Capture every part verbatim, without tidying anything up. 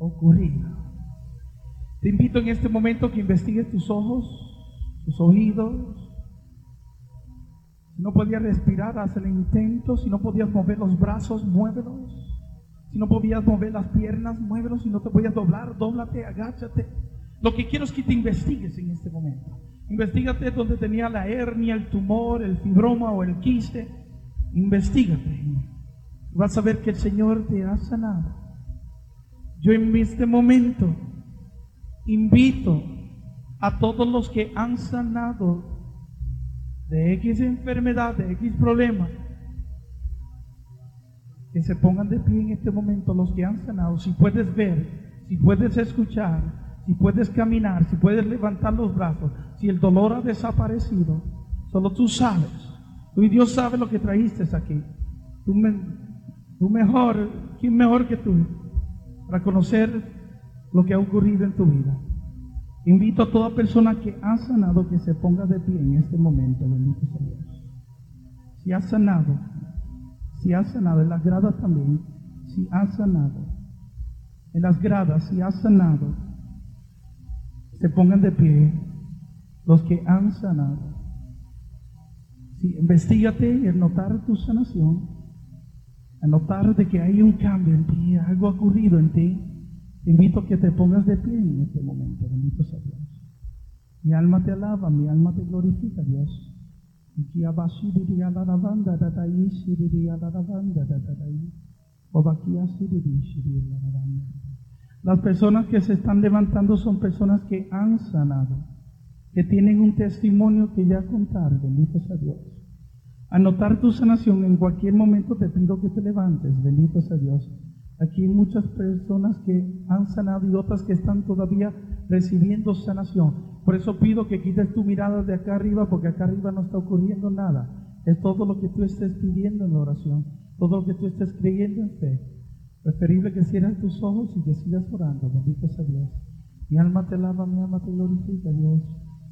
ocurrir. Te invito en este momento que investigues tus ojos, tus oídos. Si no podías respirar, haz el intento. Si no podías mover los brazos, muévelos. Si no podías mover las piernas, muévelos. Si no te podías doblar, dóblate, agáchate. Lo que quiero es que te investigues en este momento. Investígate donde tenía la hernia, el tumor, el fibroma o el quiste. Investígate. Vas a ver que el Señor te ha sanado. Yo en este momento invito a todos los que han sanado de X enfermedad, de X problema, que se pongan de pie en este momento los que han sanado. Si puedes ver, si puedes escuchar, si puedes caminar, si puedes levantar los brazos, si el dolor ha desaparecido, solo tú sabes. Tú y Dios sabe lo que trajiste aquí. Tú, me, tú mejor, ¿quién mejor que tú para conocer lo que ha ocurrido en tu vida? Invito a toda persona que ha sanado que se ponga de pie en este momento. Bendito sea Dios. Si ha sanado, si ha sanado en las gradas también, si ha sanado en las gradas, si ha sanado, se pongan de pie los que han sanado. Si investígate y al notar tu sanación, al notar de que hay un cambio en ti, algo ha ocurrido en ti, te invito a que te pongas de pie en este momento. Bendito sea Dios. Mi alma te alaba, mi alma te glorifica, Dios. Las personas que se están levantando son personas que han sanado, que tienen un testimonio que ya contar. Bendito sea Dios. Al notar tu sanación, en cualquier momento te pido que te levantes. Bendito sea Dios. Aquí hay muchas personas que han sanado y otras que están todavía recibiendo sanación. Por eso pido que quites tu mirada de acá arriba, porque acá arriba no está ocurriendo nada. Es todo lo que tú estés pidiendo en la oración, todo lo que tú estés creyendo en fe. Preferible que cierres tus ojos y que sigas orando. Bendito sea Dios. Mi alma te alaba, mi alma te glorifica, Dios.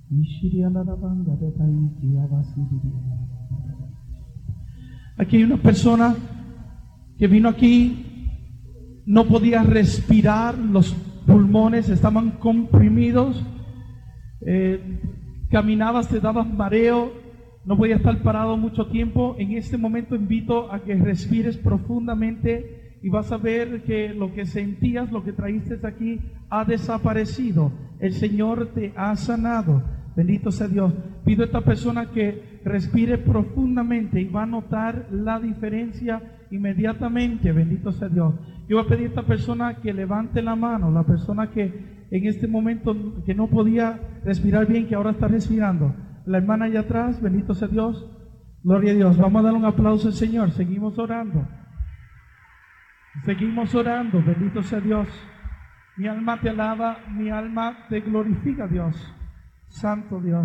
Aquí hay una persona que vino aquí. No podía respirar, los pulmones estaban comprimidos, eh, caminabas, te dabas mareo, no podías estar parado mucho tiempo. En este momento invito a que respires profundamente y vas a ver que lo que sentías, lo que traíste aquí, ha desaparecido. El Señor te ha sanado. Bendito sea Dios. Pido a esta persona que respire profundamente y va a notar la diferencia inmediatamente. Bendito sea Dios. Yo voy a pedir a esta persona que levante la mano, la persona que en este momento que no podía respirar bien, que ahora está respirando. La hermana allá atrás, bendito sea Dios. Gloria a Dios. Vamos a dar un aplauso al Señor. Seguimos orando. Seguimos orando. Bendito sea Dios. Mi alma te alaba, mi alma te glorifica, Dios. Santo Dios.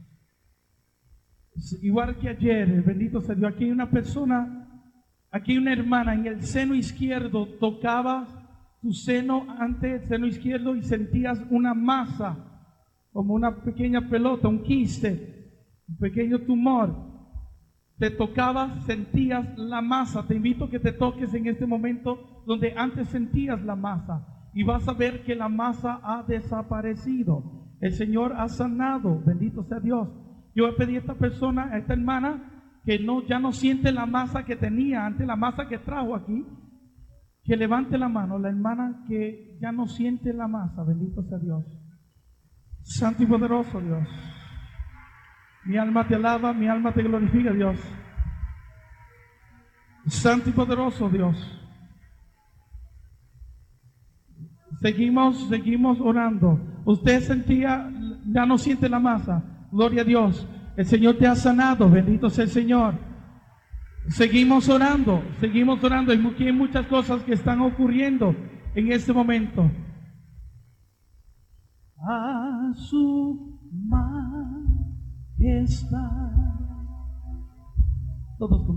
Igual que ayer, bendito sea Dios. Aquí hay una persona. Aquí hay una hermana en el seno izquierdo, tocabas tu seno ante el seno izquierdo y sentías una masa, como una pequeña pelota, un quiste, un pequeño tumor. Te tocabas, sentías la masa. Te invito a que te toques en este momento donde antes sentías la masa y vas a ver que la masa ha desaparecido. El Señor ha sanado, bendito sea Dios. Yo voy a pedir a esta persona, a esta hermana, que no, ya no siente la masa que tenía antes, la masa que trajo aquí, que levante la mano. La hermana que ya no siente la masa, bendito sea Dios. Santo y poderoso Dios. Mi alma te alaba, mi alma te glorifica, Dios. Santo y poderoso Dios. Seguimos, seguimos orando. Usted sentía, ya no siente la masa. Gloria a Dios. El Señor te ha sanado, bendito sea el Señor. Seguimos orando, seguimos orando. Hay muchas cosas que están ocurriendo en este momento. A su majestad. Todos